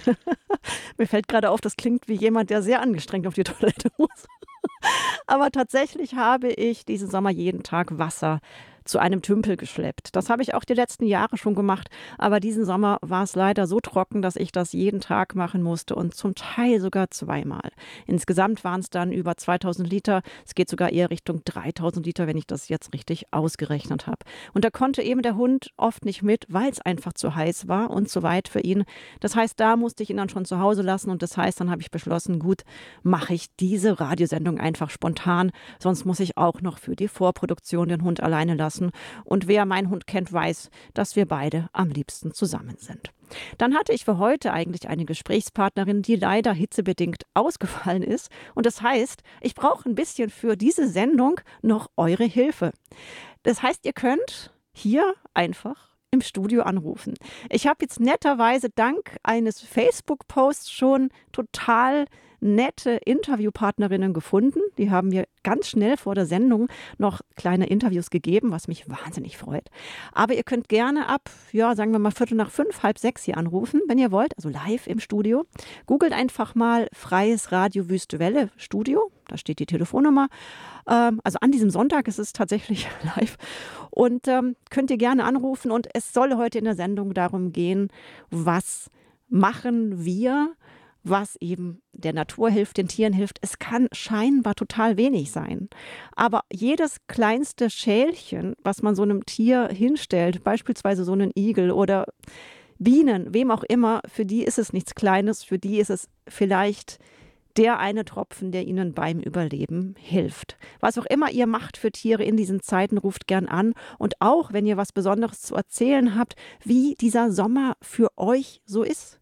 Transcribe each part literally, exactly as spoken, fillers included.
Mir fällt gerade auf, das klingt wie jemand, der sehr angestrengt auf die Toilette muss. Aber tatsächlich habe ich diesen Sommer jeden Tag Wasser zu einem Tümpel geschleppt. Das habe ich auch die letzten Jahre schon gemacht, aber diesen Sommer war es leider so trocken, dass ich das jeden Tag machen musste und zum Teil sogar zweimal. Insgesamt waren es dann über zweitausend Liter. Es geht sogar eher Richtung dreitausend Liter, wenn ich das jetzt richtig ausgerechnet habe. Und da konnte eben der Hund oft nicht mit, weil es einfach zu heiß war und zu weit für ihn. Das heißt, da musste ich ihn dann schon zu Hause lassen und das heißt, dann habe ich beschlossen, gut, mache ich diese Radiosendung einfach spontan, sonst muss ich auch noch für die Vorproduktion den Hund alleine lassen. Und wer meinen Hund kennt, weiß, dass wir beide am liebsten zusammen sind. Dann hatte ich für heute eigentlich eine Gesprächspartnerin, die leider hitzebedingt ausgefallen ist. Und das heißt, ich brauche ein bisschen für diese Sendung noch eure Hilfe. Das heißt, ihr könnt hier einfach im Studio anrufen. Ich habe jetzt netterweise dank eines Facebook-Posts schon total nette Interviewpartnerinnen gefunden. Die haben mir ganz schnell vor der Sendung noch kleine Interviews gegeben, was mich wahnsinnig freut. Aber ihr könnt gerne ab, ja, sagen wir mal Viertel nach fünf, halb sechs hier anrufen, wenn ihr wollt, also live im Studio. Googelt einfach mal Freies Radio Wüste Welle Studio, da steht die Telefonnummer. Ähm, also an diesem Sonntag ist es tatsächlich live und ähm, könnt ihr gerne anrufen und es soll heute in der Sendung darum gehen, was machen wir, was eben der Natur hilft, den Tieren hilft. Es kann scheinbar total wenig sein. Aber jedes kleinste Schälchen, was man so einem Tier hinstellt, beispielsweise so einen Igel oder Bienen, wem auch immer, für die ist es nichts Kleines, für die ist es vielleicht der eine Tropfen, der ihnen beim Überleben hilft. Was auch immer ihr macht für Tiere in diesen Zeiten, ruft gern an. Und auch, wenn ihr was Besonderes zu erzählen habt, wie dieser Sommer für euch so ist.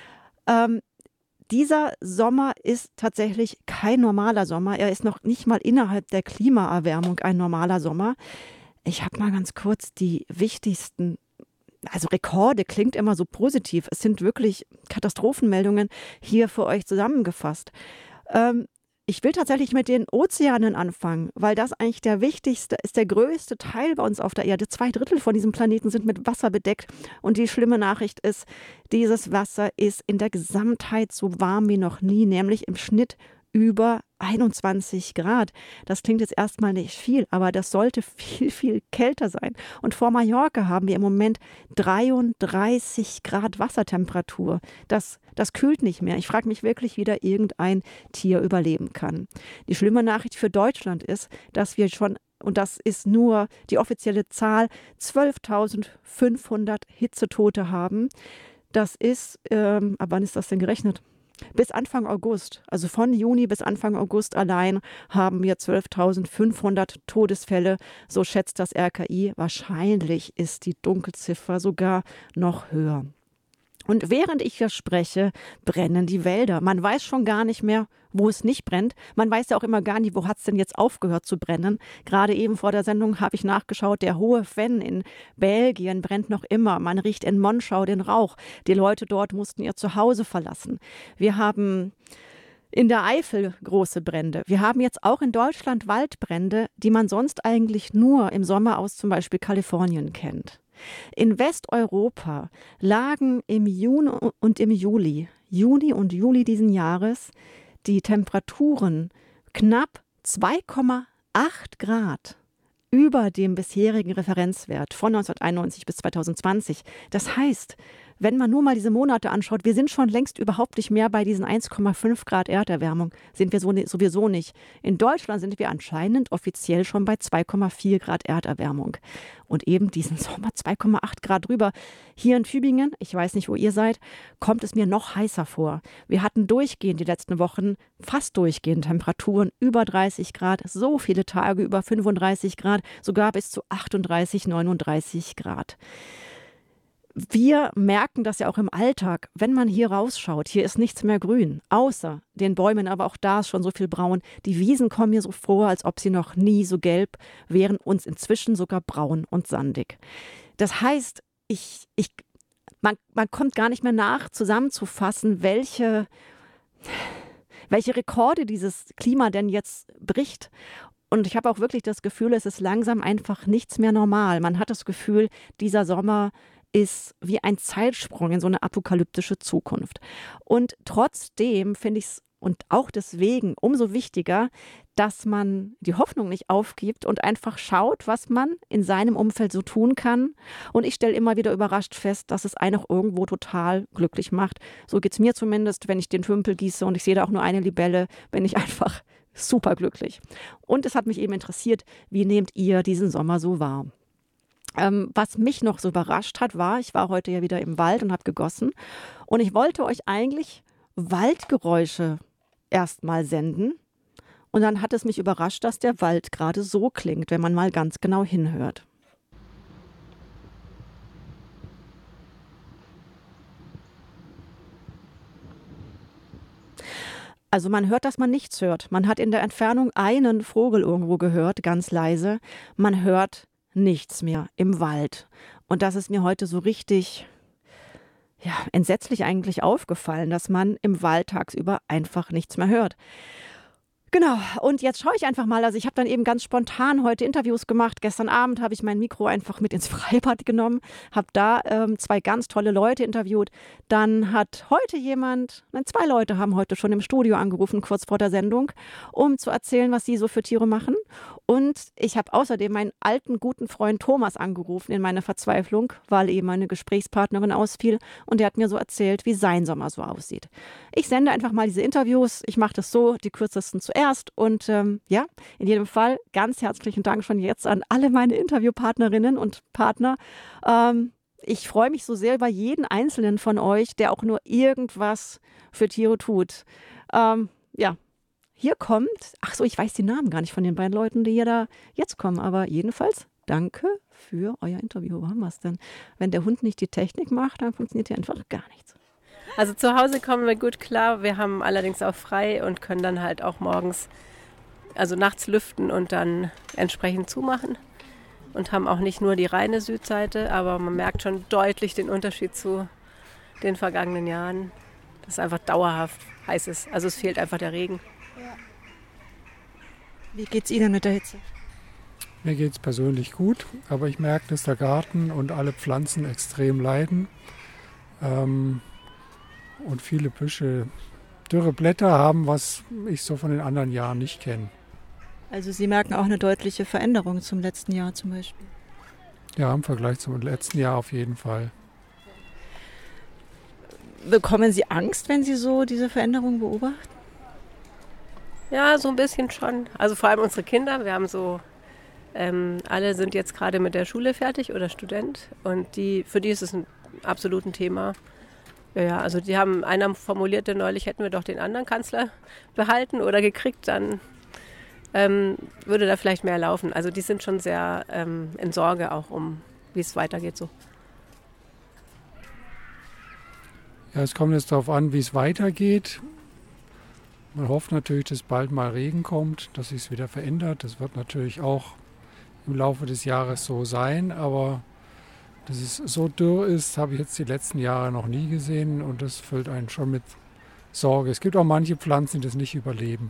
Ähm, Dieser Sommer ist tatsächlich kein normaler Sommer. Er ist noch nicht mal innerhalb der Klimaerwärmung ein normaler Sommer. Ich habe mal ganz kurz die wichtigsten, also Rekorde klingt immer so positiv. Es sind wirklich Katastrophenmeldungen hier für euch zusammengefasst. Ähm, Ich will tatsächlich mit den Ozeanen anfangen, weil das eigentlich der wichtigste ist, der größte Teil bei uns auf der Erde. Zwei Drittel von diesem Planeten sind mit Wasser bedeckt. Und die schlimme Nachricht ist, dieses Wasser ist in der Gesamtheit so warm wie noch nie, nämlich im Schnitt über einundzwanzig Grad. Das klingt jetzt erstmal nicht viel, aber das sollte viel, viel kälter sein. Und vor Mallorca haben wir im Moment dreiunddreißig Grad Wassertemperatur. Das, das kühlt nicht mehr. Ich frage mich wirklich, wie da irgendein Tier überleben kann. Die schlimme Nachricht für Deutschland ist, dass wir schon, und das ist nur die offizielle Zahl, zwölftausendfünfhundert Hitzetote haben. Das ist, ähm, ab wann ist das denn gerechnet? Bis Anfang August, also von Juni bis Anfang August allein, haben wir zwölftausendfünfhundert Todesfälle, so schätzt das R K I. Wahrscheinlich ist die Dunkelziffer sogar noch höher. Und während ich hier spreche, brennen die Wälder. Man weiß schon gar nicht mehr, wo es nicht brennt. Man weiß ja auch immer gar nicht, wo hat es denn jetzt aufgehört zu brennen. Gerade eben vor der Sendung habe ich nachgeschaut, der Hohe Venn in Belgien brennt noch immer. Man riecht in Monschau den Rauch. Die Leute dort mussten ihr Zuhause verlassen. Wir haben in der Eifel große Brände. Wir haben jetzt auch in Deutschland Waldbrände, die man sonst eigentlich nur im Sommer aus zum Beispiel Kalifornien kennt. In Westeuropa lagen im Juni und im Juli, Juni und Juli diesen Jahres, die Temperaturen knapp zwei Komma acht Grad über dem bisherigen Referenzwert von neunzehnhunderteinundneunzig bis zweitausendzwanzig. Das heißt, wenn man nur mal diese Monate anschaut, wir sind schon längst überhaupt nicht mehr bei diesen eins Komma fünf Grad Erderwärmung, sind wir so, sowieso nicht. In Deutschland sind wir anscheinend offiziell schon bei zwei Komma vier Grad Erderwärmung. Und eben diesen Sommer zwei Komma acht Grad drüber. Hier in Tübingen, ich weiß nicht, wo ihr seid, kommt es mir noch heißer vor. Wir hatten durchgehend die letzten Wochen, fast durchgehend Temperaturen über dreißig Grad, so viele Tage über fünfunddreißig Grad, sogar bis zu achtunddreißig, neununddreißig Grad. Wir merken das ja auch im Alltag, wenn man hier rausschaut. Hier ist nichts mehr grün, außer den Bäumen, aber auch da ist schon so viel braun. Die Wiesen kommen mir so vor, als ob sie noch nie so gelb wären, uns inzwischen sogar braun und sandig. Das heißt, ich, ich, man, man kommt gar nicht mehr nach, zusammenzufassen, welche, welche Rekorde dieses Klima denn jetzt bricht. Und ich habe auch wirklich das Gefühl, es ist langsam einfach nichts mehr normal. Man hat das Gefühl, dieser Sommer ist wie ein Zeitsprung in so eine apokalyptische Zukunft. Und trotzdem finde ich es und auch deswegen umso wichtiger, dass man die Hoffnung nicht aufgibt und einfach schaut, was man in seinem Umfeld so tun kann. Und ich stelle immer wieder überrascht fest, dass es einen auch irgendwo total glücklich macht. So geht es mir zumindest, wenn ich den Tümpel gieße und ich sehe da auch nur eine Libelle, bin ich einfach super glücklich. Und es hat mich eben interessiert, wie nehmt ihr diesen Sommer so wahr? Ähm, was mich noch so überrascht hat, war, ich war heute ja wieder im Wald und habe gegossen und ich wollte euch eigentlich Waldgeräusche erstmal senden. Und dann hat es mich überrascht, dass der Wald gerade so klingt, wenn man mal ganz genau hinhört. Also man hört, dass man nichts hört. Man hat in der Entfernung einen Vogel irgendwo gehört, ganz leise. Man hört nichts mehr im Wald. Und das ist mir heute so richtig, ja, entsetzlich eigentlich aufgefallen, dass man im Wald tagsüber einfach nichts mehr hört. Genau, und jetzt schaue ich einfach mal, also ich habe dann eben ganz spontan heute Interviews gemacht. Gestern Abend habe ich mein Mikro einfach mit ins Freibad genommen, habe da ähm, zwei ganz tolle Leute interviewt. Dann hat heute jemand, nein, zwei Leute haben heute schon im Studio angerufen, kurz vor der Sendung, um zu erzählen, was sie so für Tiere machen. Und ich habe außerdem meinen alten, guten Freund Thomas angerufen in meiner Verzweiflung, weil eben meine Gesprächspartnerin ausfiel. Und der hat mir so erzählt, wie sein Sommer so aussieht. Ich sende einfach mal diese Interviews. Ich mache das so, die kürzesten zuerst. Und ähm, ja, in jedem Fall ganz herzlichen Dank schon jetzt an alle meine Interviewpartnerinnen und Partner. Ähm, ich freue mich so sehr über jeden einzelnen von euch, der auch nur irgendwas für Tiere tut. Ähm, ja, hier kommt, ach so, ich weiß die Namen gar nicht von den beiden Leuten, die hier da jetzt kommen, aber jedenfalls danke für euer Interview. Wo haben wir es denn? Wenn der Hund nicht die Technik macht, dann funktioniert hier einfach gar nichts. Also zu Hause kommen wir gut klar, wir haben allerdings auch frei und können dann halt auch morgens, also nachts lüften und dann entsprechend zumachen und haben auch nicht nur die reine Südseite, aber man merkt schon deutlich den Unterschied zu den vergangenen Jahren, dass es einfach dauerhaft heiß ist, also es fehlt einfach der Regen. Ja. Wie geht's Ihnen mit der Hitze? Mir geht es persönlich gut, aber ich merke, dass der Garten und alle Pflanzen extrem leiden. Ähm, Und viele Büsche dürre Blätter haben, was ich so von den anderen Jahren nicht kenne. Also Sie merken auch eine deutliche Veränderung zum letzten Jahr zum Beispiel? Ja, im Vergleich zum letzten Jahr auf jeden Fall. Bekommen Sie Angst, wenn Sie so diese Veränderung beobachten? Ja, so ein bisschen schon. Also vor allem unsere Kinder, wir haben so, ähm, alle sind jetzt gerade mit der Schule fertig oder Student und die, für die ist es ein absolut ein Thema. Ja, also die haben, einer formulierte neulich, hätten wir doch den anderen Kanzler behalten oder gekriegt, dann ähm, würde da vielleicht mehr laufen. Also die sind schon sehr ähm, in Sorge auch um, wie es weitergeht so. Ja, es kommt jetzt darauf an, wie es weitergeht. Man hofft natürlich, dass bald mal Regen kommt, dass sich es wieder verändert. Das wird natürlich auch im Laufe des Jahres so sein, aber dass es so dürr ist, habe ich jetzt die letzten Jahre noch nie gesehen und das füllt einen schon mit Sorge. Es gibt auch manche Pflanzen, die das nicht überleben.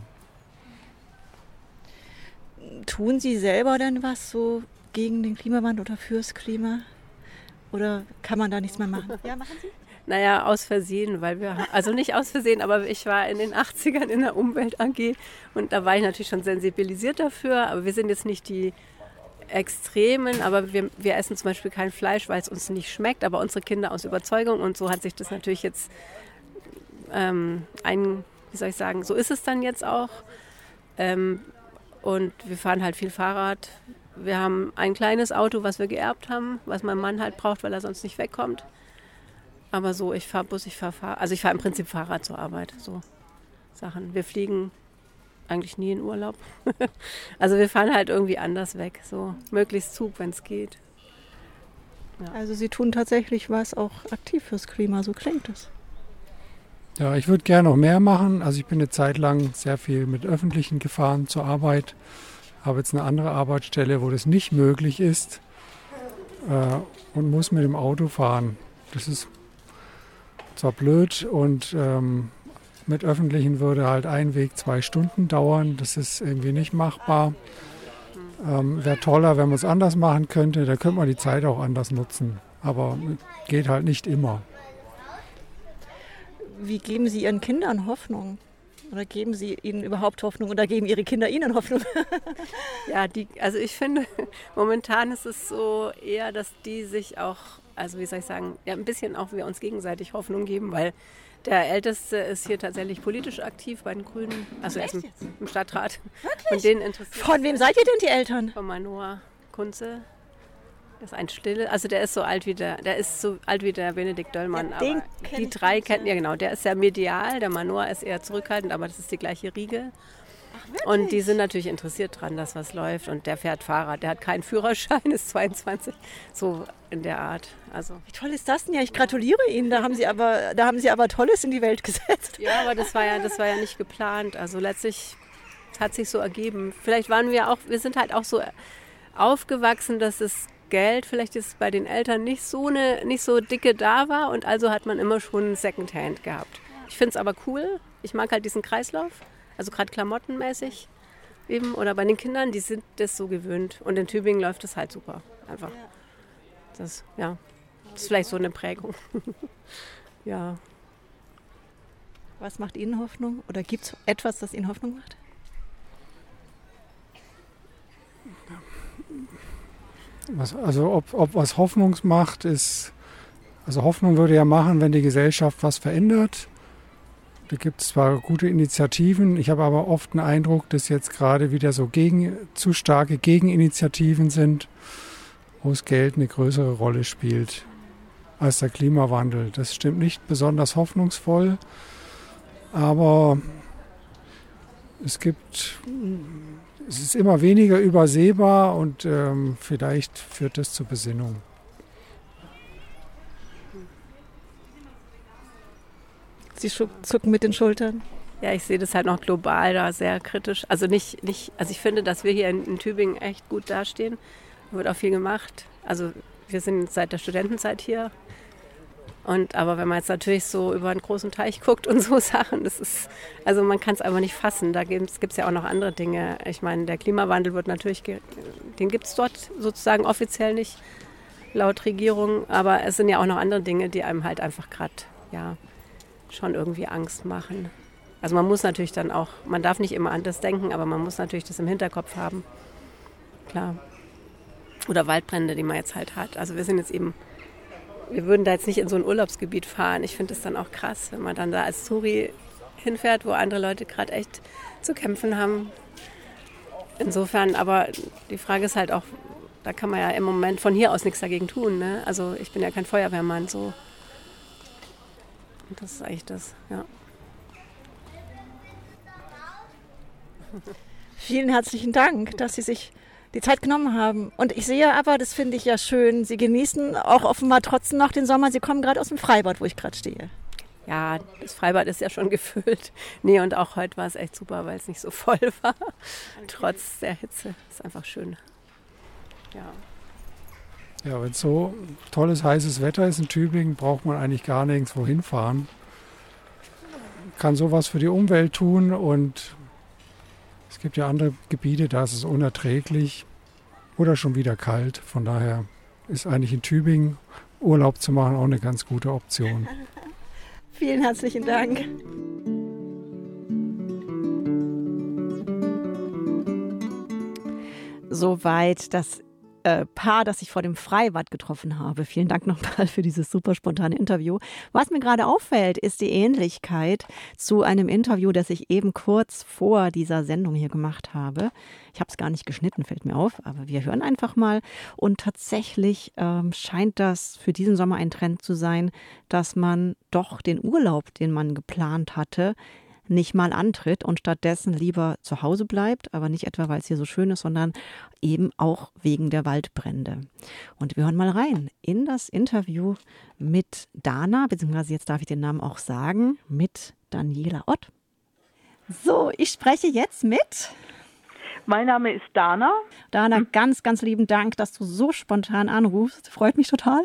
Tun Sie selber denn was so gegen den Klimawandel oder fürs Klima? Oder kann man da nichts mehr machen? Ja, machen Sie? Naja, aus Versehen, weil wir, also nicht aus Versehen, aber ich war in den achtzigern in der Umwelt-A G und da war ich natürlich schon sensibilisiert dafür, aber wir sind jetzt nicht die Extremen, aber wir, wir essen zum Beispiel kein Fleisch, weil es uns nicht schmeckt, aber unsere Kinder aus Überzeugung und so hat sich das natürlich jetzt ähm, ein, wie soll ich sagen, so ist es dann jetzt auch ähm, und wir fahren halt viel Fahrrad. Wir haben ein kleines Auto, was wir geerbt haben, was mein Mann halt braucht, weil er sonst nicht wegkommt. Aber so, ich fahre Bus, ich fahre Fahrrad, also ich fahre im Prinzip Fahrrad zur Arbeit, so Sachen. Wir fliegen eigentlich nie in Urlaub. Also wir fahren halt irgendwie anders weg, so möglichst Zug, wenn es geht. Ja. Also Sie tun tatsächlich was auch aktiv fürs Klima, so klingt es. Ja, ich würde gerne noch mehr machen. Also ich bin eine Zeit lang sehr viel mit Öffentlichen gefahren zur Arbeit. Habe jetzt eine andere Arbeitsstelle, wo das nicht möglich ist äh, und muss mit dem Auto fahren. Das ist zwar blöd und ähm, mit Öffentlichen würde halt ein Weg zwei Stunden dauern. Das ist irgendwie nicht machbar. Ähm, Wäre toller, wenn man es anders machen könnte. Da könnte man die Zeit auch anders nutzen. aber geht halt nicht immer. Wie geben Sie Ihren Kindern Hoffnung? Oder geben Sie ihnen überhaupt Hoffnung oder geben Ihre Kinder Ihnen Hoffnung? Ja, die, also ich finde, momentan ist es so eher, dass die sich auch, also wie soll ich sagen, ja, ein bisschen auch wir uns gegenseitig Hoffnung geben, weil der Älteste ist hier tatsächlich politisch aktiv bei den Grünen, also er ist im, im Stadtrat. Wirklich? Und den interessiert. Von wem seid ihr denn die Eltern? Von Manoa Kunze. Das ist ein Stille, also der ist so alt wie der, der ist so alt wie der Benedikt Döllmann, ja, aber die drei kennen, ja genau, der ist sehr medial, der Manoa ist eher zurückhaltend, aber das ist die gleiche Riege. Ach, und die sind natürlich interessiert dran, dass was läuft und der fährt Fahrrad, der hat keinen Führerschein, ist zweiundzwanzig, so in der Art. Also. Wie toll ist das denn? Ja, ich gratuliere Ihnen, da haben Sie aber, da haben Sie aber Tolles in die Welt gesetzt. Ja, aber das war ja, das war ja nicht geplant, also letztlich hat sich so ergeben. Vielleicht waren wir auch, wir sind halt auch so aufgewachsen, dass es Geld vielleicht ist bei den Eltern nicht so eine nicht so dicke da war und also hat man immer schon Secondhand gehabt. Ich finde es aber cool. Ich mag halt diesen Kreislauf, also gerade klamottenmäßig eben oder bei den Kindern, die sind das so gewöhnt und in Tübingen läuft das halt super einfach. Das ja, das ist vielleicht so eine Prägung. Ja. Was macht Ihnen Hoffnung oder gibt es etwas, das Ihnen Hoffnung macht? Was, also ob, ob was Hoffnung macht, ist, also Hoffnung würde ja machen, wenn die Gesellschaft was verändert. Da gibt es zwar gute Initiativen, ich habe aber oft den Eindruck, dass jetzt gerade wieder so gegen, zu starke Gegeninitiativen sind, wo das Geld eine größere Rolle spielt als der Klimawandel. Das stimmt nicht besonders hoffnungsvoll, aber es gibt... Es ist immer weniger übersehbar und ähm, vielleicht führt das zur Besinnung. Sie zucken mit den Schultern. Ja, ich sehe das halt noch global da sehr kritisch. Also nicht, nicht, also ich finde, dass wir hier in, in Tübingen echt gut dastehen. Da wird auch viel gemacht. Also wir sind seit der Studentenzeit hier. Und, aber wenn man jetzt natürlich so über einen großen Teich guckt und so Sachen, das ist, also man kann es einfach nicht fassen. Da gibt es ja auch noch andere Dinge. Ich meine, der Klimawandel wird natürlich, den gibt es dort sozusagen offiziell nicht, laut Regierung. Aber es sind ja auch noch andere Dinge, die einem halt einfach gerade, ja, schon irgendwie Angst machen. Also man muss natürlich dann auch, man darf nicht immer an das denken, aber man muss natürlich das im Hinterkopf haben. Klar. Oder Waldbrände, die man jetzt halt hat. Also wir sind jetzt eben, wir würden da jetzt nicht in so ein Urlaubsgebiet fahren. Ich finde es dann auch krass, wenn man dann da als Touri hinfährt, wo andere Leute gerade echt zu kämpfen haben. Insofern, aber die Frage ist halt auch, da kann man ja im Moment von hier aus nichts dagegen tun. Ne? Also ich bin ja kein Feuerwehrmann, so. Und das ist eigentlich das, ja. Vielen herzlichen Dank, dass Sie sich die Zeit genommen haben. Und ich sehe aber, das finde ich ja schön, Sie genießen auch offenbar trotzdem noch den Sommer. Sie kommen gerade aus dem Freibad, wo ich gerade stehe. Ja, das Freibad ist ja schon gefüllt. Nee, und auch heute war es echt super, weil es nicht so voll war. Okay. Trotz der Hitze. Ist einfach schön. Ja. Ja, wenn so tolles, heißes Wetter ist in Tübingen, braucht man eigentlich gar nirgendwo hinfahren. Kann sowas für die Umwelt tun und es gibt ja andere Gebiete, da ist es unerträglich oder schon wieder kalt. Von daher ist eigentlich in Tübingen Urlaub zu machen auch eine ganz gute Option. Vielen herzlichen Dank. Soweit das äh, Paar, das ich vor dem Freibad getroffen habe. Vielen Dank nochmal für dieses super spontane Interview. Was mir gerade auffällt, ist die Ähnlichkeit zu einem Interview, das ich eben kurz vor dieser Sendung hier gemacht habe. Ich habe es gar nicht geschnitten, fällt mir auf, aber wir hören einfach mal. Und tatsächlich ähm, scheint das für diesen Sommer ein Trend zu sein, dass man doch den Urlaub, den man geplant hatte, nicht mal antritt und stattdessen lieber zu Hause bleibt, aber nicht etwa, weil es hier so schön ist, sondern eben auch wegen der Waldbrände. Und wir hören mal rein in das Interview mit Dana, beziehungsweise jetzt darf ich den Namen auch sagen, mit Daniela Ott. So, ich spreche jetzt mit... Mein Name ist Dana. Dana, ganz, ganz lieben Dank, dass du so spontan anrufst. Freut mich total.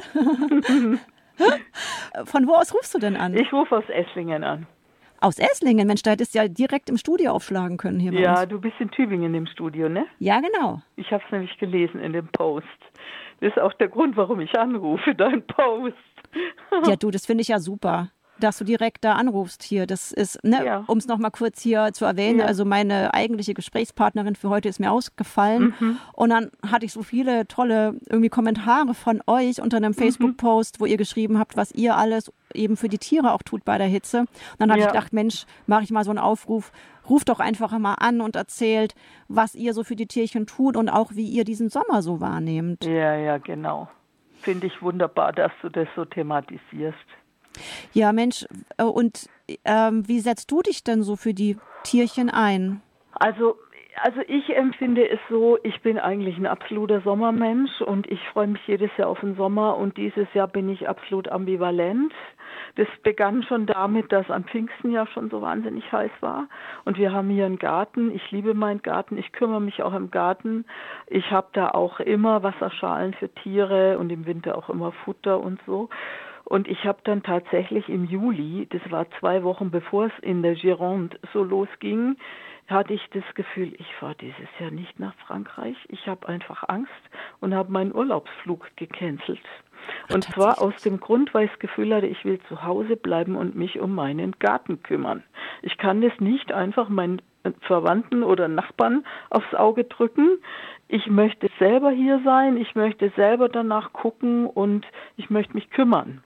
Von wo aus rufst du denn an? Ich rufe aus Esslingen an. Aus Esslingen? Mensch, da hättest du ja direkt im Studio aufschlagen können hier bei Ja, uns. du bist in Tübingen im Studio, ne? Ja, genau. Ich habe es nämlich gelesen in dem Post. Das ist auch der Grund, warum ich anrufe, dein Post. Ja, du, das finde ich ja super, dass du direkt da anrufst hier. Das ist, ne, Ja. um es nochmal kurz hier zu erwähnen, Ja. also meine eigentliche Gesprächspartnerin für heute ist mir ausgefallen. Mhm. Und dann hatte ich so viele tolle irgendwie Kommentare von euch unter einem Facebook-Post, wo ihr geschrieben habt, was ihr alles eben für die Tiere auch tut bei der Hitze. Und dann habe Ja. ich gedacht, Mensch, mache ich mal so einen Aufruf, ruft doch einfach mal an und erzählt, was ihr so für die Tierchen tut und auch wie ihr diesen Sommer so wahrnehmt. Ja, ja, genau. Finde ich wunderbar, dass du das so thematisierst. Ja, Mensch, äh, und ähm, wie setzt du dich denn so für die Tierchen ein? Also, also ich empfinde es so, ich bin eigentlich ein absoluter Sommermensch und ich freue mich jedes Jahr auf den Sommer und dieses Jahr bin ich absolut ambivalent. Das begann schon damit, dass am Pfingsten ja schon so wahnsinnig heiß war und wir haben hier einen Garten. Ich liebe meinen Garten, ich kümmere mich auch im Garten. Ich habe da auch immer Wasserschalen für Tiere und im Winter auch immer Futter und so. Und ich habe dann tatsächlich im Juli, das war zwei Wochen bevor es in der Gironde so losging, hatte ich das Gefühl, ich fahre dieses Jahr nicht nach Frankreich. Ich habe einfach Angst und habe meinen Urlaubsflug gecancelt. Und zwar aus dem Grund, weil ich das Gefühl hatte, ich will zu Hause bleiben und mich um meinen Garten kümmern. Ich kann das nicht einfach meinen Verwandten oder Nachbarn aufs Auge drücken. Ich möchte selber hier sein, ich möchte selber danach gucken und ich möchte mich kümmern.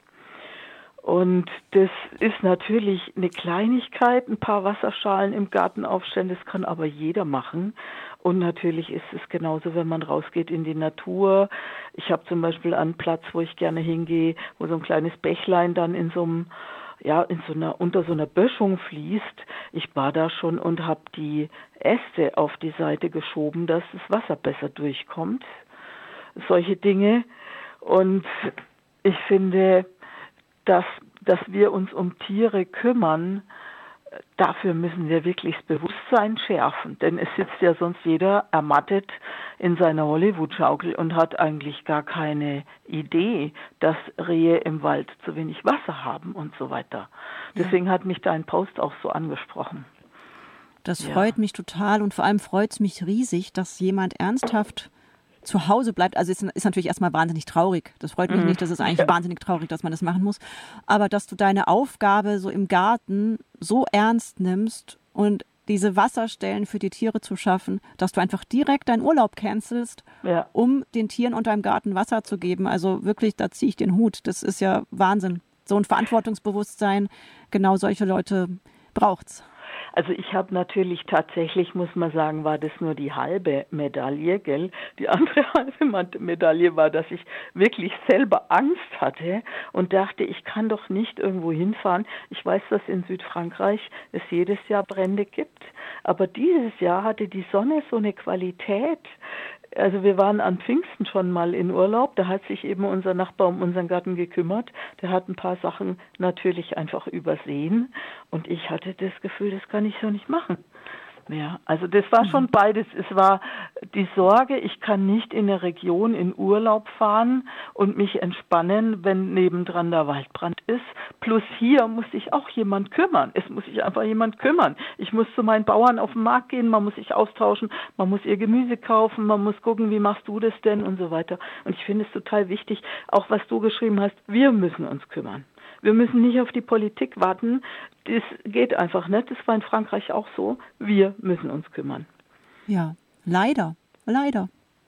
Und das ist natürlich eine Kleinigkeit, ein paar Wasserschalen im Garten aufstellen, das kann aber jeder machen. Und natürlich ist es genauso, wenn man rausgeht in die Natur. Ich habe zum Beispiel einen Platz, wo ich gerne hingehe, wo so ein kleines Bächlein dann in so einem, ja, in so einer, unter so einer Böschung fließt. Ich war da schon und habe die Äste auf die Seite geschoben, dass das Wasser besser durchkommt. Solche Dinge. Und ich finde, dass, dass wir uns um Tiere kümmern, dafür müssen wir wirklich das Bewusstsein schärfen. Denn es sitzt ja sonst jeder ermattet in seiner Hollywood-Schaukel und hat eigentlich gar keine Idee, dass Rehe im Wald zu wenig Wasser haben und so weiter. Deswegen hat mich dein Post auch so angesprochen. Das Ja. freut mich total und vor allem freut es mich riesig, dass jemand ernsthaft zu Hause bleibt. Also es ist natürlich erstmal wahnsinnig traurig. Das freut mich Mhm. nicht. Das ist eigentlich Ja. wahnsinnig traurig, dass man das machen muss. Aber dass du deine Aufgabe so im Garten so ernst nimmst und diese Wasserstellen für die Tiere zu schaffen, dass du einfach direkt deinen Urlaub cancelst, Ja. um den Tieren und deinem Garten Wasser zu geben. Also wirklich, da ziehe ich den Hut. Das ist ja Wahnsinn. So ein Verantwortungsbewusstsein, genau solche Leute braucht's. Also ich habe natürlich tatsächlich, muss man sagen, war das nur die halbe Medaille, gell? Die andere halbe Medaille war, dass ich wirklich selber Angst hatte und dachte, ich kann doch nicht irgendwo hinfahren. Ich weiß, dass in Südfrankreich es jedes Jahr Brände gibt, aber dieses Jahr hatte die Sonne so eine Qualität. Also wir waren an Pfingsten schon mal in Urlaub, da hat sich eben unser Nachbar um unseren Garten gekümmert. Der hat ein paar Sachen natürlich einfach übersehen und ich hatte das Gefühl, das kann ich so nicht machen. Ja, also das war schon beides. Es war die Sorge, ich kann nicht in eine Region in Urlaub fahren und mich entspannen, wenn nebendran der Waldbrand ist. Plus hier muss sich auch jemand kümmern. Es muss sich einfach jemand kümmern. Ich muss zu meinen Bauern auf den Markt gehen, man muss sich austauschen, man muss ihr Gemüse kaufen, man muss gucken, wie machst du das denn und so weiter. Und ich finde es total wichtig, auch was du geschrieben hast, wir müssen uns kümmern. Wir müssen nicht auf die Politik warten. Das geht einfach nicht. Das war in Frankreich auch so. Wir müssen uns kümmern. Ja, leider, leider.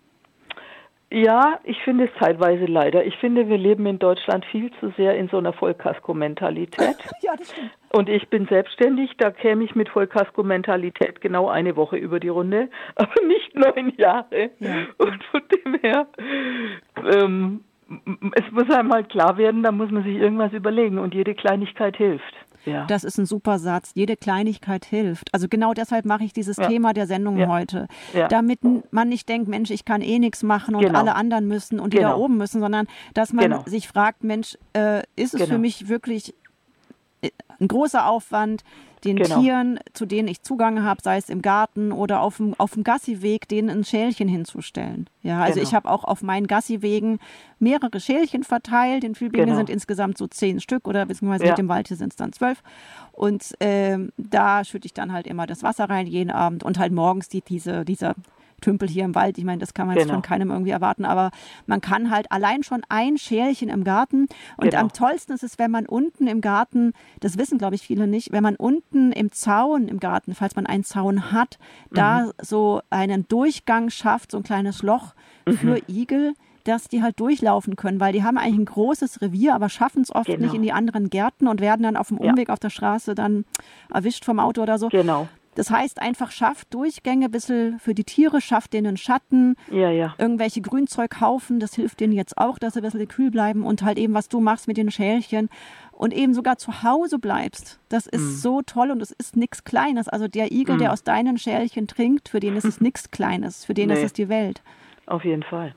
Ja, ich finde es teilweise leider. Ich finde, wir leben in Deutschland viel zu sehr in so einer Vollkasko-Mentalität. Ja, das stimmt. Und ich bin selbstständig, da käme ich mit Vollkasko-Mentalität genau eine Woche über die Runde, aber nicht neun Jahre. Ja. Und von dem her, ähm, es muss einem halt klar werden, da muss man sich irgendwas überlegen und jede Kleinigkeit hilft. Ja. Das ist ein super Satz. Jede Kleinigkeit hilft. Also genau deshalb mache ich dieses Ja. Thema der Sendung Ja. heute. Ja. Damit man nicht denkt, Mensch, ich kann eh nichts machen und Genau. alle anderen müssen und die da Genau. oben müssen, sondern dass man Genau. sich fragt, Mensch, äh, ist es Genau. für mich wirklich äh, ein großer Aufwand, den Genau. Tieren, zu denen ich Zugang habe, sei es im Garten oder auf dem, auf dem Gassiweg, denen ein Schälchen hinzustellen. Ja, also Genau. ich habe auch auf meinen Gassiwegen mehrere Schälchen verteilt. In Tübingen Genau. sind insgesamt so zehn Stück oder beziehungsweise Ja. mit dem Wald hier sind es dann zwölf. Und ähm, da schütte ich dann halt immer das Wasser rein jeden Abend und halt morgens die, diese, dieser Tümpel hier im Wald. Ich meine, das kann man jetzt Genau. von keinem irgendwie erwarten, aber man kann halt allein schon ein Schälchen im Garten und Genau. am tollsten ist es, wenn man unten im Garten, das wissen glaube ich viele nicht, wenn man unten im Zaun im Garten, falls man einen Zaun hat, da Mhm. so einen Durchgang schafft, so ein kleines Loch für Igel, dass die halt durchlaufen können, weil die haben eigentlich ein großes Revier, aber schaffen es oft Genau. nicht in die anderen Gärten und werden dann auf dem Ja. Umweg auf der Straße dann erwischt vom Auto oder so. Genau. Das heißt einfach, schafft Durchgänge ein bisschen für die Tiere, schafft denen Schatten, Ja, ja. irgendwelche Grünzeughaufen, das hilft denen jetzt auch, dass sie ein bisschen kühl bleiben und halt eben, was du machst mit den Schälchen und eben sogar zu Hause bleibst. Das ist Mhm. so toll und es ist nichts Kleines. Also der Igel, der aus deinen Schälchen trinkt, für den ist es nichts Kleines, für den Nee. ist es die Welt. Auf jeden Fall.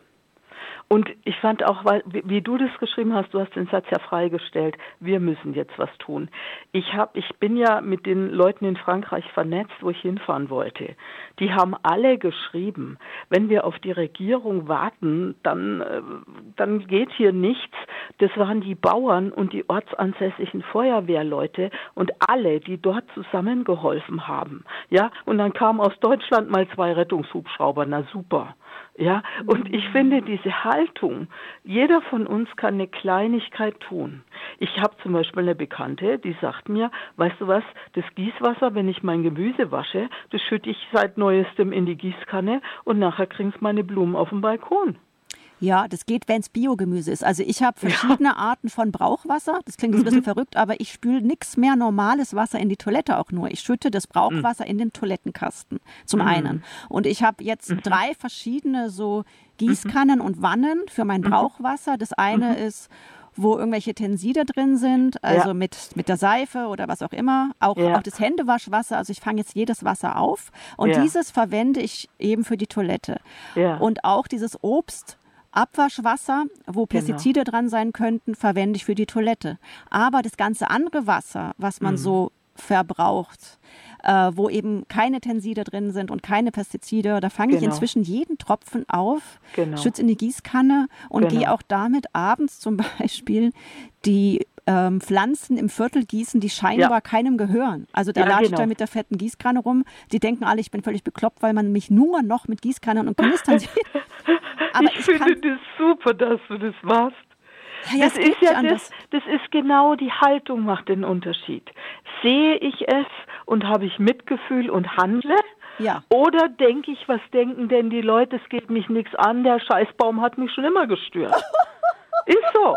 Und ich fand auch, weil, wie, wie du das geschrieben hast, du hast den Satz ja freigestellt, wir müssen jetzt was tun. Ich hab, ich bin ja mit den Leuten in Frankreich vernetzt, wo ich hinfahren wollte. Die haben alle geschrieben, wenn wir auf die Regierung warten, dann, äh, dann geht hier nichts. Das waren die Bauern und die ortsansässigen Feuerwehrleute und alle, die dort zusammengeholfen haben. Ja, und dann kamen aus Deutschland mal zwei Rettungshubschrauber, na super. Ja, und ich finde diese Haltung, jeder von uns kann eine Kleinigkeit tun. Ich habe zum Beispiel eine Bekannte, die sagt mir, weißt du was, das Gießwasser, wenn ich mein Gemüse wasche, das schütte ich seit Neuestem in die Gießkanne und nachher kriegen es meine Blumen auf dem Balkon. Ja, das geht, wenn es Biogemüse ist. Also ich habe verschiedene Arten von Brauchwasser. Das klingt jetzt ein bisschen verrückt, aber ich spüle nichts mehr normales Wasser in die Toilette auch nur. Ich schütte das Brauchwasser in den Toilettenkasten zum einen. Und ich habe jetzt drei verschiedene so Gießkannen und Wannen für mein Brauchwasser. Das eine ist, wo irgendwelche Tenside drin sind, also Ja. mit, mit der Seife oder was auch immer. Auch, Ja. auch das Händewaschwasser, also ich fange jetzt jedes Wasser auf. Und Ja. dieses verwende ich eben für die Toilette. Ja. Und auch dieses Obst, Abwaschwasser, wo Pestizide dran sein könnten, verwende ich für die Toilette. Aber das ganze andere Wasser, was man so verbraucht, äh, wo eben keine Tenside drin sind und keine Pestizide, da fange ich Genau. inzwischen jeden Tropfen auf, Genau. schütze in die Gießkanne und Genau. gehe auch damit abends zum Beispiel die ähm, Pflanzen im Viertel gießen, die scheinbar Ja. keinem gehören. Also da Ja, latsche ich genau. da mit der fetten Gießkanne rum. Die denken alle, ich bin völlig bekloppt, weil man mich nur noch mit Gießkannen und Kanistern sieht. Aber ich, ich finde kann- das super, dass du das machst. Ja, das es geht ist ja nicht anders. das, das ist genau die Haltung macht den Unterschied. Sehe ich es und habe ich Mitgefühl und handle? Ja. Oder denke ich, was denken denn die Leute, es geht mich nichts an, der Scheißbaum hat mich schon immer gestört. Ist so.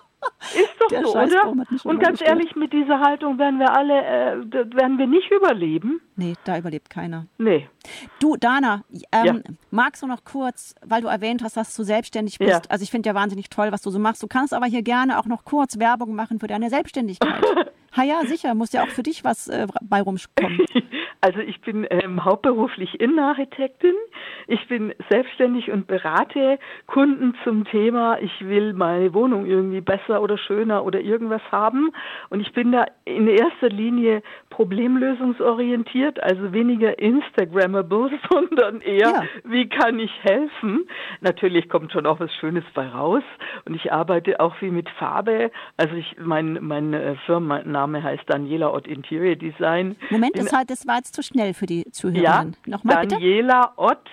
Ist doch Der so, Scheißbaum oder? hat mich schon Und immer ganz gestört. ehrlich, mit dieser Haltung werden wir alle, äh, da werden wir nicht überleben. Nee, da überlebt keiner. Nee. Du, Dana, ähm, Ja. magst du noch kurz, weil du erwähnt hast, dass du selbstständig bist. Ja. Also ich finde ja wahnsinnig toll, was du so machst. Du kannst aber hier gerne auch noch kurz Werbung machen für deine Selbstständigkeit. Ha ja, sicher, muss ja auch für dich was äh, bei rumkommen. Also ich bin ähm, hauptberuflich Innenarchitektin. Ich bin selbstständig und berate Kunden zum Thema, ich will meine Wohnung irgendwie besser oder schöner oder irgendwas haben. Und ich bin da in erster Linie problemlösungsorientiert, also weniger Instagrammable, sondern eher, Ja. wie kann ich helfen? Natürlich kommt schon auch was Schönes bei raus. Und ich arbeite auch viel mit Farbe. Also ich, mein, mein äh, Firmenname heißt Daniela Ott Interior Design. Moment, Bin- das, war, das war jetzt zu schnell für die ja, Zuhörerinnen. Nochmal bitte. Daniela Ott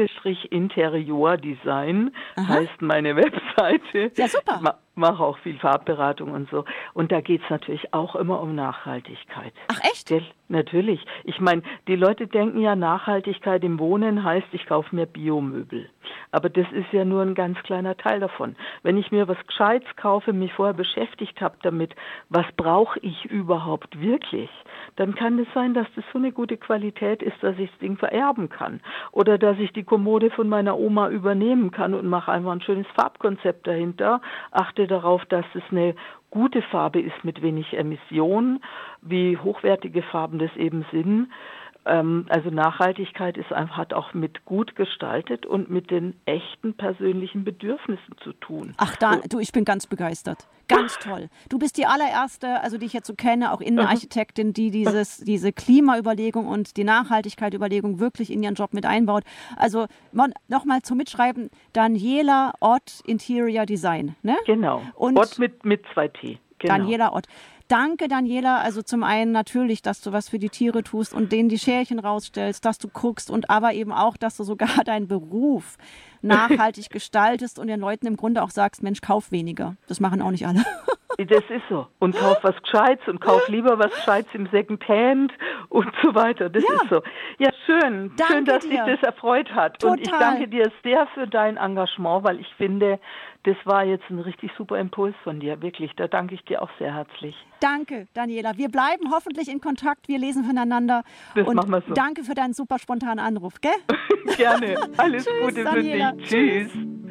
Interior Design heißt meine Webseite. Ja, super. Ich ma- mache auch viel Farbberatung und so. Und da geht's natürlich auch immer um Nachhaltigkeit. Ach echt? Gell? Natürlich. Ich meine, die Leute denken ja, Nachhaltigkeit im Wohnen heißt, ich kaufe mir Biomöbel. Aber das ist ja nur ein ganz kleiner Teil davon. Wenn ich mir was Gescheites kaufe, mich vorher beschäftigt habe damit, was brauche ich überhaupt wirklich, dann kann es sein, dass das so eine gute Qualität ist, dass ich das Ding vererben kann. Oder dass ich die Kommode von meiner Oma übernehmen kann und mache einfach ein schönes Farbkonzept dahinter, achte darauf, dass es eine gute Farbe ist mit wenig Emission, wie hochwertige Farben das eben sind. Ähm, also Nachhaltigkeit ist einfach, hat auch mit gut gestaltet und mit den echten persönlichen Bedürfnissen zu tun. Ach, da, du, ich bin ganz begeistert. Ganz toll. Du bist die allererste, also die ich jetzt so kenne, auch Innenarchitektin, die dieses, diese Klimaüberlegung und die Nachhaltigkeit-Überlegung wirklich in ihren Job mit einbaut. Also nochmal zum Mitschreiben, Daniela Ott Interior Design. Ne? Genau. Und Ott mit, mit zwei T. Genau. Daniela Ott. Danke, Daniela. Also zum einen natürlich, dass du was für die Tiere tust und denen die Schälchen rausstellst, dass du guckst und aber eben auch, dass du sogar deinen Beruf nachhaltig gestaltest und den Leuten im Grunde auch sagst, Mensch, kauf weniger. Das machen auch nicht alle. Das ist so. Und kauf was Gescheites und kauf lieber was Gescheites im Secondhand und so weiter. Das Ja. ist so. Ja, schön. Danke schön, dass dir. dich das erfreut hat. Und ich Total. danke dir sehr für dein Engagement, weil ich finde, das war jetzt ein richtig super Impuls von dir. Wirklich. Da danke ich dir auch sehr herzlich. Danke, Daniela. Wir bleiben hoffentlich in Kontakt. Wir lesen voneinander. Das und machen wir so. Danke für deinen super spontanen Anruf, gell? Gerne. Alles Tschüss, Gute Daniela. für dich. Tschüss.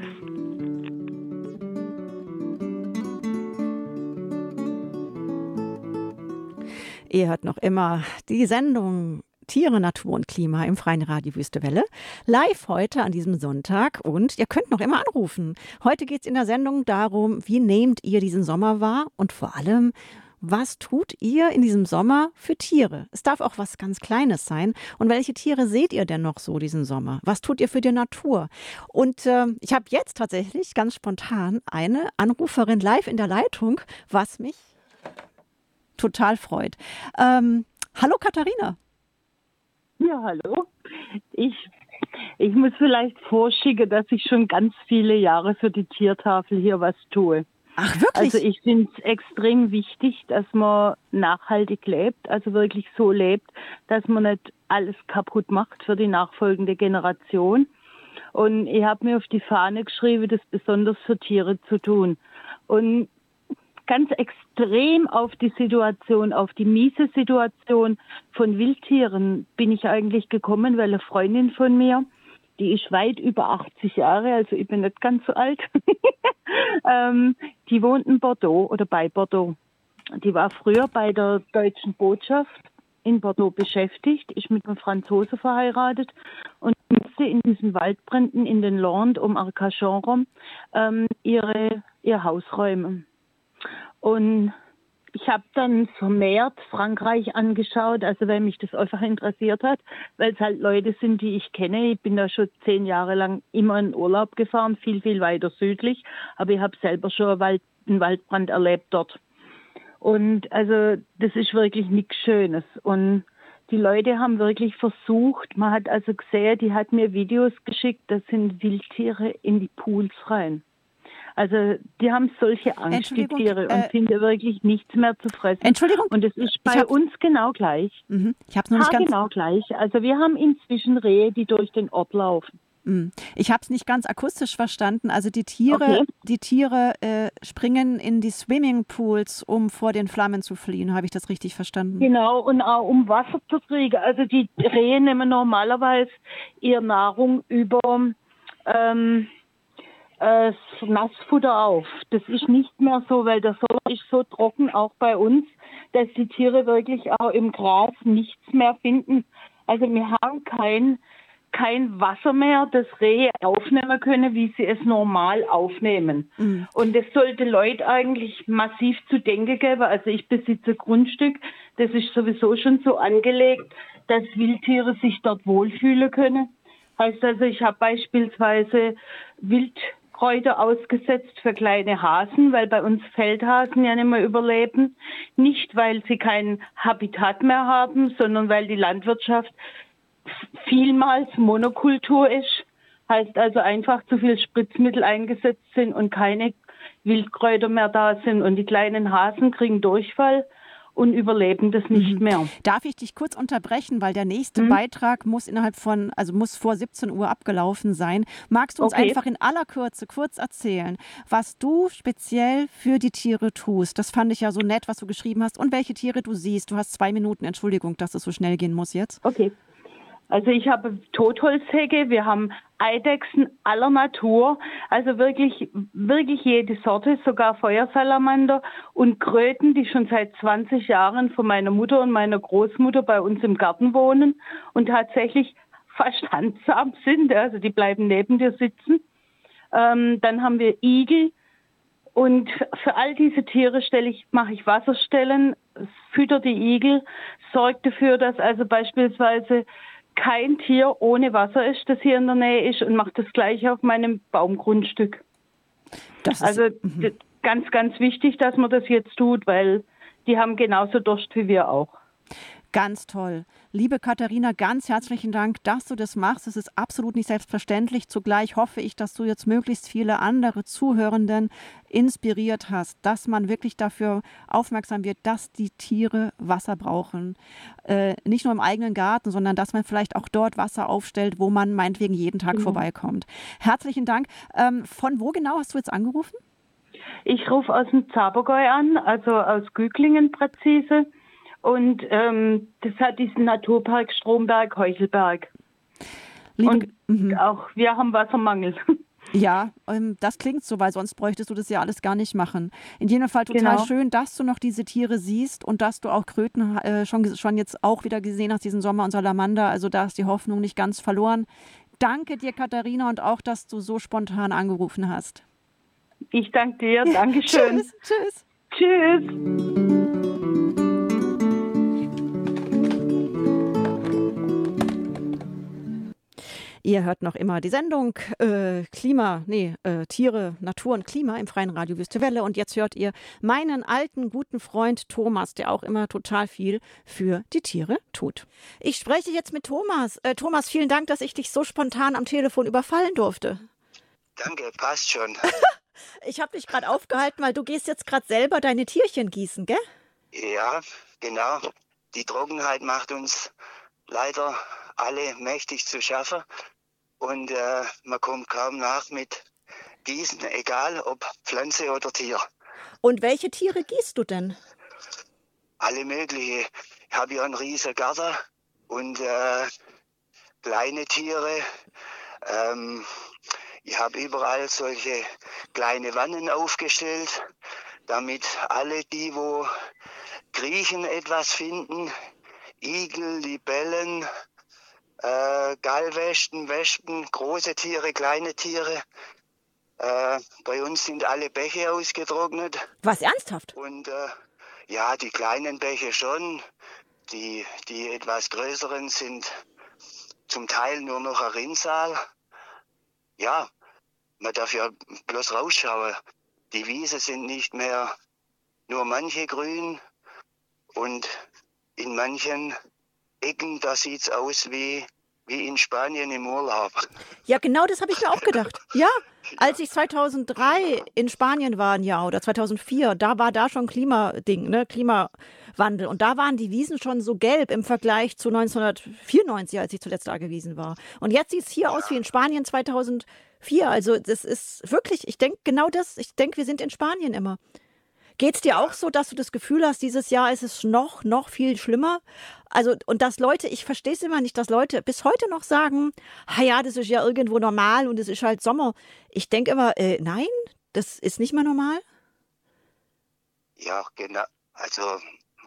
Ihr hört noch immer die Sendung Tiere, Natur und Klima im Freien Radio Wüste Welle. Live heute an diesem Sonntag und ihr könnt noch immer anrufen. Heute geht es in der Sendung darum, wie nehmt ihr diesen Sommer wahr und vor allem, was tut ihr in diesem Sommer für Tiere? Es darf auch was ganz Kleines sein. Und welche Tiere seht ihr denn noch so diesen Sommer? Was tut ihr für die Natur? Und äh, ich habe jetzt tatsächlich ganz spontan eine Anruferin live in der Leitung, was mich total freut. Ähm, hallo Katharina. Ja, hallo. Ich, ich muss vielleicht vorschicken, dass ich schon ganz viele Jahre für die Tiertafel hier was tue. Ach, wirklich? Also ich finde es extrem wichtig, dass man nachhaltig lebt, also wirklich so lebt, dass man nicht alles kaputt macht für die nachfolgende Generation. Und ich habe mir auf die Fahne geschrieben, das besonders für Tiere zu tun. Und ganz extrem auf die Situation, auf die miese Situation von Wildtieren bin ich eigentlich gekommen, weil eine Freundin von mir, die ist weit über achtzig Jahre, also ich bin nicht ganz so alt, ähm, die wohnt in Bordeaux oder bei Bordeaux. Die war früher bei der deutschen Botschaft in Bordeaux beschäftigt, ist mit einem Franzose verheiratet und musste in diesen Waldbränden in den Landes um Arcachon rum ähm, ihre, ihr Haus räumen. Und ich habe dann vermehrt Frankreich angeschaut, also weil mich das einfach interessiert hat, weil es halt Leute sind, die ich kenne. Ich bin da schon zehn Jahre lang immer in Urlaub gefahren, viel, viel weiter südlich, aber ich habe selber schon einen, Wald, einen Waldbrand erlebt dort. Und also das ist wirklich nichts Schönes. Und die Leute haben wirklich versucht, man hat also gesehen, die hat mir Videos geschickt, da sind Wildtiere in die Pools rein. Also die haben solche Angst, die Tiere, und äh, finden wirklich nichts mehr zu fressen. Entschuldigung. Und es ist bei hab, uns genau gleich. Mhm. Ich habe es noch nicht ja, ganz. genau gleich. Also wir haben inzwischen Rehe, die durch den Ort laufen. Mhm. Ich habe es nicht ganz akustisch verstanden. Also die Tiere, Okay. die Tiere äh, springen in die Swimmingpools, um vor den Flammen zu fliehen. Habe ich das richtig verstanden? Genau, und auch um Wasser zu kriegen. Also die Rehe nehmen normalerweise ihre Nahrung über ähm, äh, Nassfutter auf. Das ist nicht mehr so, weil der Sommer ist so trocken, auch bei uns, dass die Tiere wirklich auch im Gras nichts mehr finden. Also wir haben kein, kein Wasser mehr, das Rehe aufnehmen können, wie sie es normal aufnehmen. Mhm. Und das sollte Leute eigentlich massiv zu denken geben. Also ich besitze ein Grundstück, das ist sowieso schon so angelegt, dass Wildtiere sich dort wohlfühlen können. Heißt also, ich habe beispielsweise Wildkräuter ausgesetzt für kleine Hasen, weil bei uns Feldhasen ja nicht mehr überleben. Nicht, weil sie kein Habitat mehr haben, sondern weil die Landwirtschaft vielmals Monokultur ist. Heißt also einfach zu viel Spritzmittel eingesetzt sind und keine Wildkräuter mehr da sind. Und die kleinen Hasen kriegen Durchfall und überleben das nicht mhm. mehr. Darf ich dich kurz unterbrechen, weil der nächste mhm. Beitrag muss innerhalb von, also muss vor siebzehn Uhr abgelaufen sein. Magst du uns okay. einfach in aller Kürze kurz erzählen, was du speziell für die Tiere tust? Das fand ich ja so nett, was du geschrieben hast, und welche Tiere du siehst. Du hast zwei Minuten, Entschuldigung, dass es so schnell gehen muss jetzt. Okay. Also ich habe Totholzhecke, wir haben Eidechsen aller Natur, also wirklich, wirklich jede Sorte, sogar Feuersalamander und Kröten, die schon seit zwanzig Jahren von meiner Mutter und meiner Großmutter bei uns im Garten wohnen und tatsächlich fast handsam sind, also die bleiben neben dir sitzen. Ähm, dann haben wir Igel und für all diese Tiere stelle ich, mache ich Wasserstellen, fütter die Igel, sorge dafür, dass also beispielsweise kein Tier ohne Wasser ist, das hier in der Nähe ist, und macht das gleiche auf meinem Baumgrundstück. Das ist, also m-hmm. ganz, ganz wichtig, dass man das jetzt tut, weil die haben genauso Durst wie wir auch. Ganz toll. Liebe Katharina, ganz herzlichen Dank, dass du das machst. Es ist absolut nicht selbstverständlich. Zugleich hoffe ich, dass du jetzt möglichst viele andere Zuhörenden inspiriert hast, dass man wirklich dafür aufmerksam wird, dass die Tiere Wasser brauchen. Äh, nicht nur im eigenen Garten, sondern dass man vielleicht auch dort Wasser aufstellt, wo man meinetwegen jeden Tag mhm. vorbeikommt. Herzlichen Dank. Ähm, von wo genau hast du jetzt angerufen? Ich rufe aus dem Zabergäu an, also aus Güglingen präzise. Und ähm, das hat diesen Naturpark Stromberg-Heuchelberg. Liebe, und m- auch wir haben Wassermangel. Ja, ähm, das klingt so, weil sonst bräuchtest du das ja alles gar nicht machen. In jedem Fall total Genau. schön, dass du noch diese Tiere siehst und dass du auch Kröten äh, schon, schon jetzt auch wieder gesehen hast, diesen Sommer und Salamander. Also da ist die Hoffnung nicht ganz verloren. Danke dir, Katharina, und auch, dass du so spontan angerufen hast. Ich danke dir. Dankeschön. Tschüss. Tschüss. Tschüss. Ihr hört noch immer die Sendung äh, Klima, nee, äh, Tiere, Natur und Klima im Freien Radio Wüste Welle. Und jetzt hört ihr meinen alten, guten Freund Thomas, der auch immer total viel für die Tiere tut. Ich spreche jetzt mit Thomas. Äh, Thomas, vielen Dank, dass ich dich so spontan am Telefon überfallen durfte. Danke, passt schon. Ich habe dich gerade aufgehalten, weil du gehst jetzt gerade selber deine Tierchen gießen, gell? Ja, genau. Die Trockenheit macht uns leider alle mächtig zu schaffen. Und äh, man kommt kaum nach mit Gießen, egal ob Pflanze oder Tier. Und welche Tiere gießt du denn? Alle mögliche. Ich habe ja einen riesen Garten und äh, kleine Tiere. Ähm, ich habe überall solche kleine Wannen aufgestellt, damit alle die, wo kriechen, etwas finden. Igel, Libellen, Äh, Gallwespen, Wespen, große Tiere, kleine Tiere. Äh, bei uns sind alle Bäche ausgetrocknet. Was, ernsthaft? Und äh, ja, die kleinen Bäche schon. Die, die etwas größeren sind zum Teil nur noch ein Rinnsal. Ja, man darf ja bloß rausschauen. Die Wiesen sind nicht mehr nur manche grün. Und in manchen Ecken, da sieht es aus wie, wie in Spanien im Urlaub. Ja, genau das habe ich mir auch gedacht. Ja, als ich zweitausenddrei in Spanien war, ein Jahr, oder zweitausendvier, da war da schon Klimading, ne, Klimawandel. Und da waren die Wiesen schon so gelb im Vergleich zu neunzehnhundertvierundneunzig, als ich zuletzt da gewesen war. Und jetzt sieht es hier aus wie in Spanien zweitausendvier. Also das ist wirklich, ich denke genau das, ich denke, wir sind in Spanien immer. Geht es dir auch so, dass du das Gefühl hast, dieses Jahr ist es noch, noch viel schlimmer? Also, und dass Leute, ich verstehe es immer nicht, dass Leute bis heute noch sagen, ah ja, das ist ja irgendwo normal und es ist halt Sommer. Ich denke immer, äh, nein, das ist nicht mehr normal. Ja, genau. Also,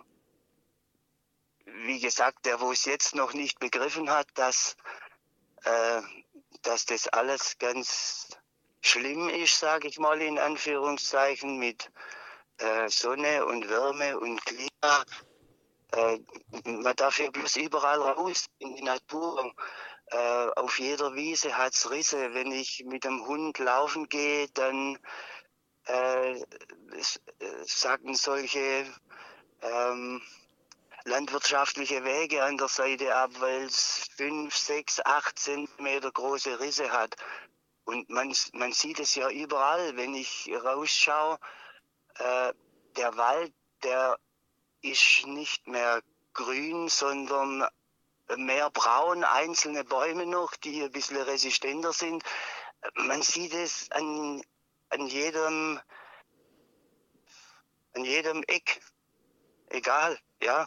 wie gesagt, der, wo es jetzt noch nicht begriffen hat, dass, äh, dass das alles ganz schlimm ist, sage ich mal in Anführungszeichen, mit Sonne und Wärme und Klima. Äh, man darf ja bloß überall raus in die Natur. Äh, auf jeder Wiese hat es Risse. Wenn ich mit dem Hund laufen gehe, dann äh, sacken solche ähm, landwirtschaftliche Wege an der Seite ab, weil es fünf, sechs, acht Zentimeter große Risse hat. Und man, man sieht es ja überall, wenn ich rausschaue. Äh, der Wald, der ist nicht mehr grün, sondern mehr braun, einzelne Bäume noch, die ein bisschen resistenter sind. Man sieht es an, an jedem, an jedem Eck. Egal, ja.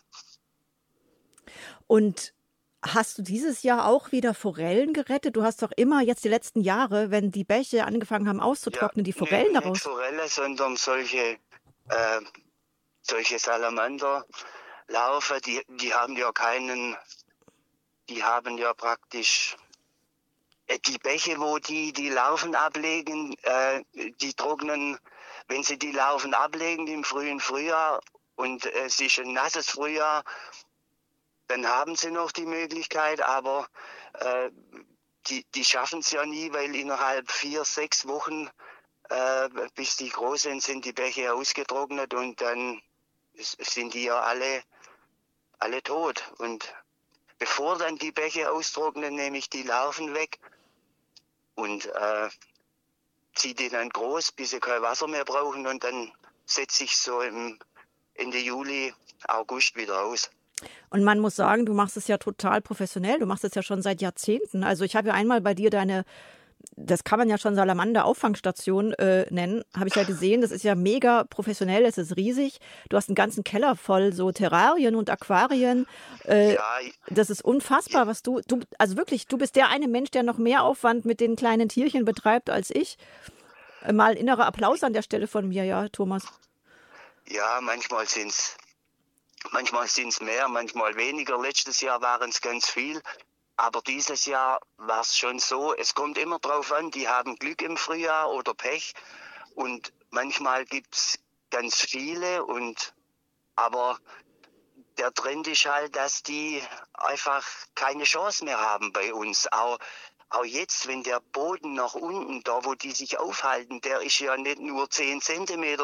Und hast du dieses Jahr auch wieder Forellen gerettet? Du hast doch immer jetzt die letzten Jahre, wenn die Bäche angefangen haben auszutrocknen, ja, die Forellen nee, daraus. Nicht Forelle, sondern solche, äh, solche Salamanderlarven, die, die haben ja keinen, die haben ja praktisch äh, die Bäche, wo die die Larven ablegen, äh, die trocknen, wenn sie die Larven ablegen im frühen Frühjahr und äh, es ist ein nasses Frühjahr, dann haben sie noch die Möglichkeit, aber äh, die, die schaffen es ja nie, weil innerhalb vier, sechs Wochen, äh, bis die groß sind, sind die Bäche ausgetrocknet und dann es, es sind die ja alle, alle tot. Und bevor dann die Bäche austrocknen, nehme ich die Larven weg und äh, ziehe die dann groß, bis sie kein Wasser mehr brauchen. Und dann setze ich so im Ende Juli, August wieder aus. Und man muss sagen, du machst es ja total professionell. Du machst es ja schon seit Jahrzehnten. Also ich habe ja einmal bei dir deine, das kann man ja schon Salamander-Auffangstation äh, nennen, habe ich ja gesehen. Das ist ja mega professionell, es ist riesig. Du hast einen ganzen Keller voll so Terrarien und Aquarien. Äh, Ja, das ist unfassbar, was du, du, also wirklich, du bist der eine Mensch, der noch mehr Aufwand mit den kleinen Tierchen betreibt als ich. Äh, Mal innerer Applaus an der Stelle von mir, ja, Thomas. ja, manchmal sind es manchmal sind's mehr, manchmal weniger. Letztes Jahr waren es ganz viel. Aber dieses Jahr war es schon so, es kommt immer drauf an, die haben Glück im Frühjahr oder Pech. Und manchmal gibt es ganz viele. Und aber der Trend ist halt, dass die einfach keine Chance mehr haben bei uns. Auch, auch jetzt, wenn der Boden nach unten, da wo die sich aufhalten, der ist ja nicht nur zehn Zentimeter